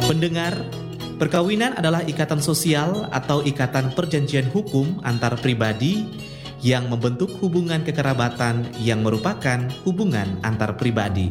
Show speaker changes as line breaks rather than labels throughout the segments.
Pendengar, perkawinan adalah ikatan sosial atau ikatan perjanjian hukum antar pribadi yang membentuk hubungan kekerabatan yang merupakan hubungan antar pribadi.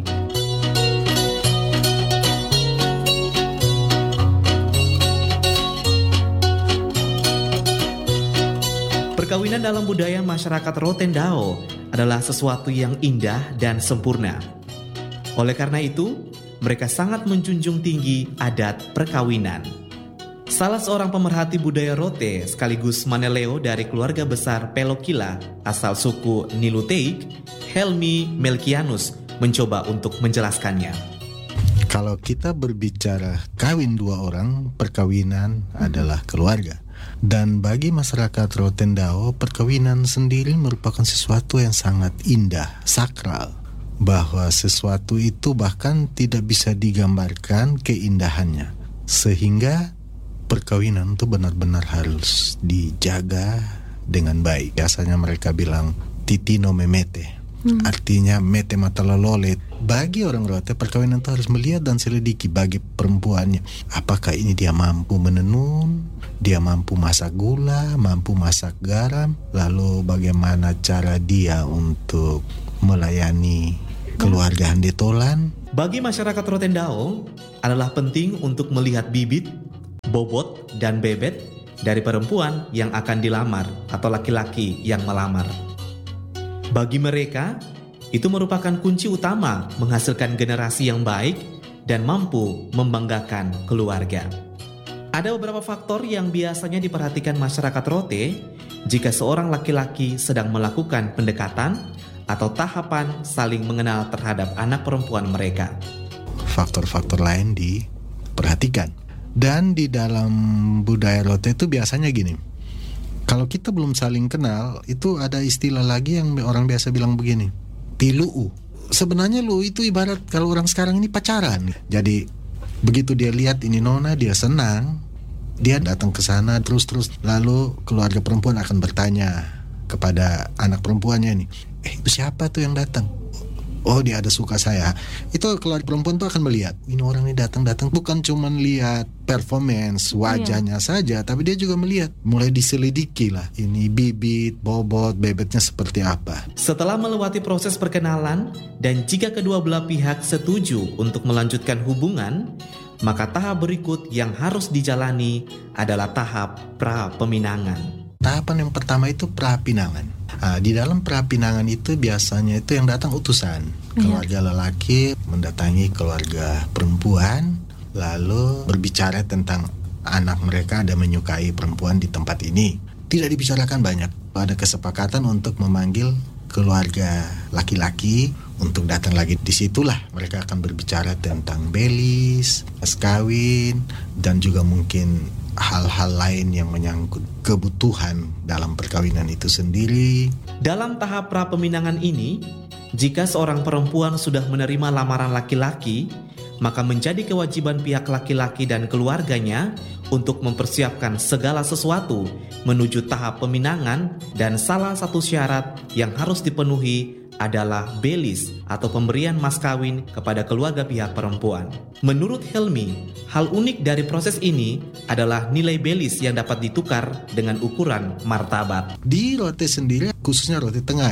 Perkawinan dalam budaya masyarakat Rotendao adalah sesuatu yang indah dan sempurna. Oleh karena itu, mereka sangat menjunjung tinggi adat perkawinan. Salah seorang pemerhati budaya Rote sekaligus Maneleo dari keluarga besar Pelokila asal suku Niluteik, Helmi Melkianus, mencoba untuk menjelaskannya.
Kalau kita berbicara kawin dua orang, perkawinan adalah keluarga. Dan bagi masyarakat Rotendao, perkawinan sendiri merupakan sesuatu yang sangat indah, sakral. Bahwa sesuatu itu bahkan tidak bisa digambarkan keindahannya. Sehingga perkawinan itu benar-benar harus dijaga dengan baik. Biasanya mereka bilang titino memete, artinya mete mata lololet. Bagi orang Rote, perkawinan itu harus melihat dan selidiki bagi perempuannya. Apakah ini dia mampu menenun, dia mampu masak gula, mampu masak garam, lalu bagaimana cara dia untuk melayani keluarga handetolan.
Bagi masyarakat Rotendao adalah penting untuk melihat bibit, bobot, dan bebet dari perempuan yang akan dilamar atau laki-laki yang melamar. Bagi mereka, itu merupakan kunci utama menghasilkan generasi yang baik dan mampu membanggakan keluarga. Ada beberapa faktor yang biasanya diperhatikan masyarakat Rote jika seorang laki-laki sedang melakukan pendekatan atau tahapan saling mengenal terhadap anak perempuan mereka.
Faktor-faktor lain diperhatikan. Dan di dalam budaya Rote itu biasanya gini. Kalau kita belum saling kenal, itu ada istilah lagi yang orang biasa bilang begini, piluu. Sebenarnya lu itu ibarat kalau orang sekarang ini pacaran. Jadi begitu dia lihat ini nona, dia senang, dia datang ke sana terus lalu keluarga perempuan akan bertanya kepada anak perempuannya ini, itu siapa tuh yang datang? Oh, dia ada suka saya. Itu keluarga perempuan tuh akan melihat, ini orang ini datang bukan cuma lihat performance wajahnya saja, tapi dia juga melihat, mulai diselidiki lah, ini bibit, bobot, bebetnya seperti apa.
Setelah melewati proses perkenalan dan jika kedua belah pihak setuju untuk melanjutkan hubungan, maka tahap berikut yang harus dijalani adalah tahap pra-peminangan.
Tahapan yang pertama itu pra-pinangan. Di dalam pra-pinangan itu biasanya itu yang datang utusan. Keluarga lelaki mendatangi keluarga perempuan, lalu berbicara tentang anak mereka ada menyukai perempuan di tempat ini. Tidak dibicarakan banyak. Ada kesepakatan untuk memanggil keluarga laki-laki untuk datang lagi. Disitulah mereka akan berbicara tentang belis, mas kawin, dan juga mungkin hal-hal lain yang menyangkut kebutuhan dalam perkawinan itu sendiri.
Dalam tahap pra-peminangan ini, jika seorang perempuan sudah menerima lamaran laki-laki, maka menjadi kewajiban pihak laki-laki dan keluarganya untuk mempersiapkan segala sesuatu menuju tahap peminangan, dan salah satu syarat yang harus dipenuhi adalah belis atau pemberian mas kawin kepada keluarga pihak perempuan. Menurut Helmi, hal unik dari proses ini adalah nilai belis yang dapat ditukar dengan ukuran martabat.
Di Rote sendiri, khususnya Rote Tengah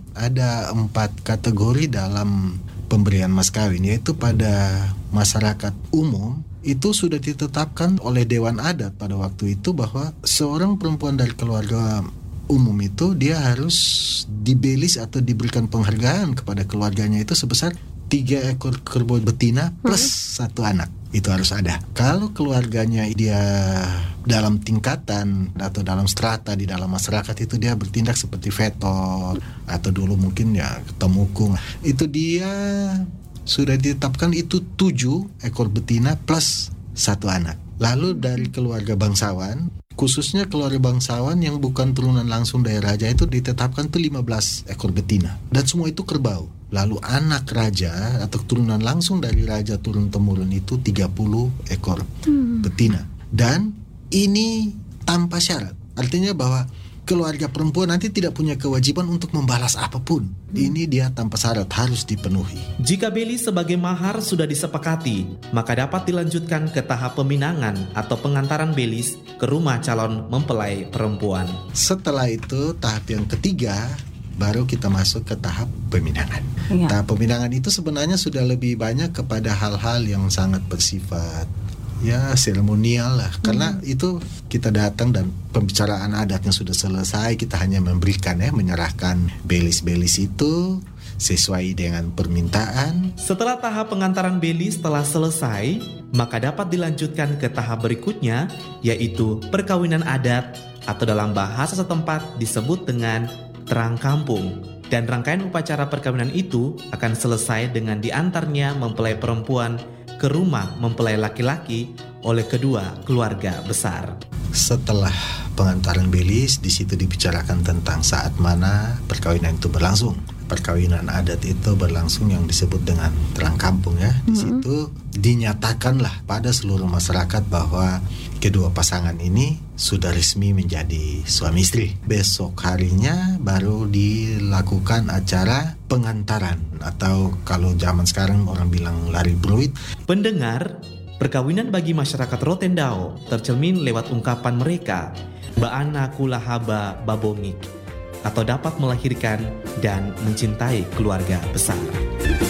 ada 4 kategori dalam pemberian mas kawin, yaitu pada masyarakat umum itu sudah ditetapkan oleh Dewan Adat pada waktu itu bahwa seorang perempuan dari keluarga umum itu dia harus dibelis atau diberikan penghargaan kepada keluarganya itu sebesar 3 ekor kerbau betina plus 1 anak. Itu harus ada. Kalau keluarganya dia dalam tingkatan atau dalam strata di dalam masyarakat itu dia bertindak seperti vetor atau dulu mungkin ya temukung, itu dia sudah ditetapkan itu 7 ekor betina plus 1 anak. Lalu dari keluarga bangsawan, khususnya keluarga bangsawan yang bukan turunan langsung dari raja itu ditetapkan tuh 15 ekor betina. Dan semua itu kerbau. Lalu anak raja atau turunan langsung dari raja turun-temurun itu 30 ekor betina. Dan ini tanpa syarat. Artinya bahwa keluarga perempuan nanti tidak punya kewajiban untuk membalas apapun. Ini dia tanpa syarat, harus dipenuhi.
Jika belis sebagai mahar sudah disepakati, maka dapat dilanjutkan ke tahap peminangan atau pengantaran belis ke rumah calon mempelai perempuan.
Setelah itu tahap yang ketiga, baru kita masuk ke tahap peminangan.
Ya.
Tahap peminangan itu sebenarnya sudah lebih banyak kepada hal-hal yang sangat bersifat seremonial lah. Karena itu kita datang dan pembicaraan adatnya sudah selesai, kita hanya memberikan menyerahkan belis-belis itu sesuai dengan permintaan.
Setelah tahap pengantaran belis telah selesai, maka dapat dilanjutkan ke tahap berikutnya, yaitu perkawinan adat atau dalam bahasa setempat disebut dengan terang kampung. Dan rangkaian upacara perkawinan itu akan selesai dengan diantarnya mempelai perempuan ke rumah mempelai laki-laki oleh kedua keluarga besar.
Setelah pengantaran belis, di situ dibicarakan tentang saat mana perkawinan itu berlangsung. Perkawinan adat itu berlangsung yang disebut dengan terang kampung ya. Di situ dinyatakanlah pada seluruh masyarakat bahwa kedua pasangan ini sudah resmi menjadi suami istri. Besok harinya baru dilakukan acara pengantaran, atau kalau zaman sekarang orang bilang lari bruid.
Pendengar, perkawinan bagi masyarakat Rotendao tercermin lewat ungkapan mereka, Baana kulahaba babongik, atau dapat melahirkan dan mencintai keluarga besar.